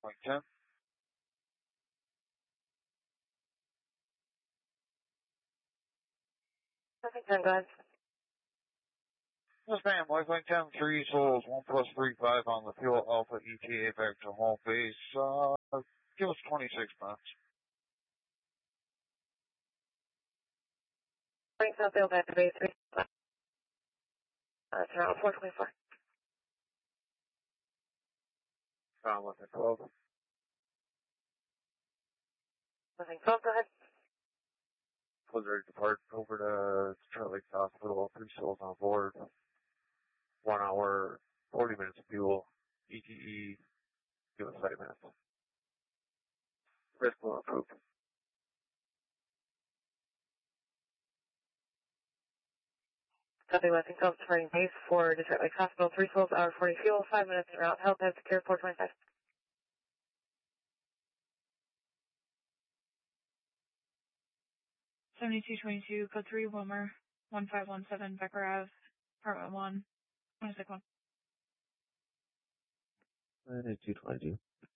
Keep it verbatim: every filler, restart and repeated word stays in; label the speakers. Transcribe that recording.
Speaker 1: Point ten.
Speaker 2: Nothing ten, go ahead.
Speaker 1: Yes, ma'am. Waypoint ten, three souls, one plus three five on the fuel Alpha E T A back to home base. Uh, give us twenty-six minutes.
Speaker 2: Thanks, I'll back to base three. Uh, it's around four twenty-four.
Speaker 1: Found with the twelve.
Speaker 2: Nothing twelve, go ahead.
Speaker 1: Was ready to depart over to Detroit Lakes Hospital. Three souls on board. One hour, forty minutes of fuel. E T E, give us five minutes. Risk will improve.
Speaker 2: Copy, Westing twelve, departing base for Detroit Lakes Hospital. Three souls, hour forty fuel, five minutes en route. Help, head secure, four twenty-five.
Speaker 3: seventy-two twenty-two, code three, Wilmer, one five one seven, Becker Ave, apartment one, twenty-six one.
Speaker 4: seventy-two twenty-two.